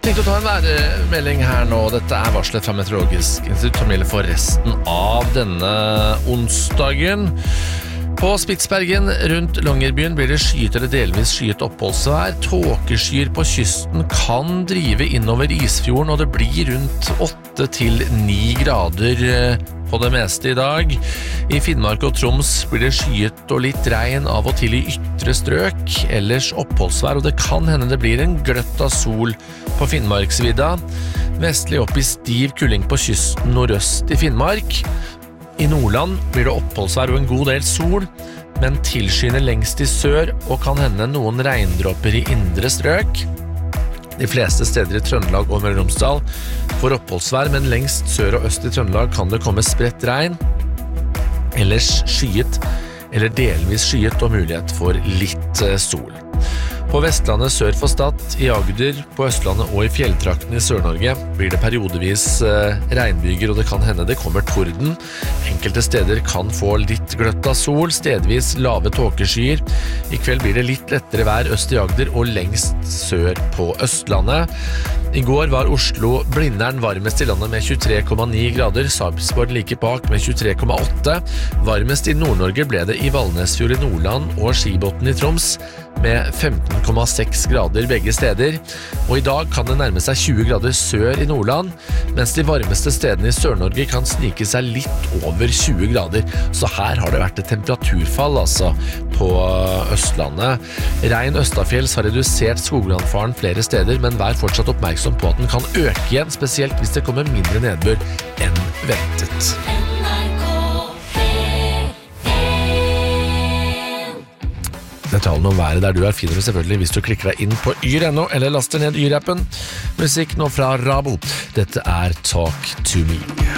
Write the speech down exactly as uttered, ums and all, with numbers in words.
Tenkte å ta en værmelding her nå. Dette er varslet fra Meteorologisk institutt som gjelder for resten av denne onsdagen. På Spitsbergen rundt Longyearbyen blir det skyet eller delvis skyet oppholdsvær. Tåkeskyer på kysten kan drive innover Isfjorden, og det blir rundt åtte til ni grader på det meste i dag. I Finnmark og Troms blir det skyet og litt regn av og til i ytre strøk, ellers oppholdsvær, og det kan hende det blir en gløtt av sol på Finnmarksvidda. Vestlig opp i stiv kuling på kysten nordøst i Finnmark. I Nordland blir det oppholdsvær og en god del sol, men tilskyende lengst i sør og kan hende noen regndråper i indre strøk. De fleste steder i Trøndelag og Møre og Romsdal får oppholdsvær, men lengst sør og øst i Trøndelag kan det komme spredt regn. Ellers skyet eller delvis skyet og mulighet for litt sol. På Vestlandet sør for Stad, i Agder, på Østlandet og i fjelltrakten i Sør-Norge blir det periodevis eh, regnbyger, og det kan hende det kommer torden. Enkelte steder kan få litt gløtt av sol, stedvis lave tåkeskyer. I kveld blir det litt lettere vær øst i Agder og lengst sør på Østlandet. I går var Oslo Blindern varmest i landet med tjuetre komma ni grader, Sarpsborg like bak med tjuetre komma åtte. Varmest i Nord-Norge ble det i Valnesfjord i Nordland og Skibotn i Troms med femten komma seks grader begge steder. Og i dag kan det nærme seg tjue grader sør i Nordland, mens de varmeste stedene i Sør-Norge kan snike seg litt over tjue grader. Så her har det vært et temperaturfall altså på Østlandet. Regn østafjells har redusert skogbrannfaren flere steder, men vær fortsatt oppmerksom på at den kan øke igjen, spesielt hvis det kommer mindre nedbør enn ventet. Detaljene om været der du er finner du selvfølgelig hvis du klikker deg inn på yr punktum no eller laster ned Yr-appen. Musikk nå fra Rabo. Dette er Talk to Me.